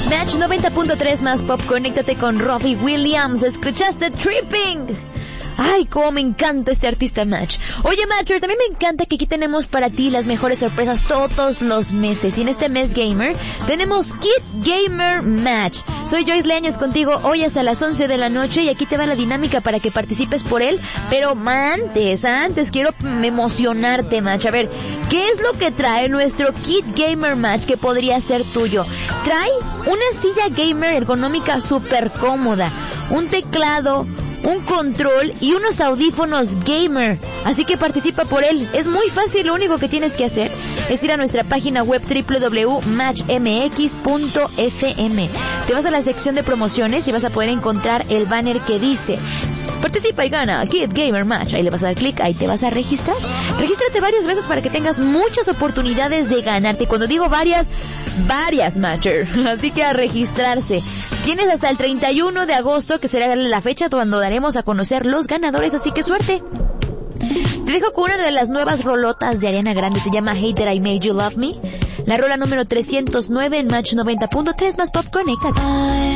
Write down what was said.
Match 90.3 más pop, conéctate con Robbie Williams. ¿Escuchaste Tripping? Ay, cómo me encanta este artista, Match. Oye, Matcher, también me encanta que aquí tenemos para ti las mejores sorpresas todos los meses. Y en este mes gamer tenemos Kid Gamer Match. Soy Joyce Leaños contigo hoy hasta las 11 de la noche y aquí te va la dinámica para que participes por él. Pero antes quiero emocionarte, Match. A ver, ¿qué es lo que trae nuestro Kid Gamer Match que podría ser tuyo? Trae una silla gamer ergonómica súper cómoda, un teclado, un control y unos audífonos gamer. Así que participa por él. Es muy fácil, lo único que tienes que hacer es ir a nuestra página web www.matchmx.fm. Te vas a la sección de promociones y vas a poder encontrar el banner que dice participa y gana Kid Gamer Match. Ahí le vas a dar clic, ahí te vas a registrar. Regístrate varias veces para que tengas muchas oportunidades de ganarte. Y cuando digo varias, Matcher. Así que a registrarse. Tienes hasta el 31 de agosto, que será la fecha cuando daremos a conocer los ganadores, así que suerte. Te dejo con una de las nuevas rolotas de Ariana Grande, se llama Hater I Made You Love Me. La rola número 309 en Match 90.3 más pop, conéctate.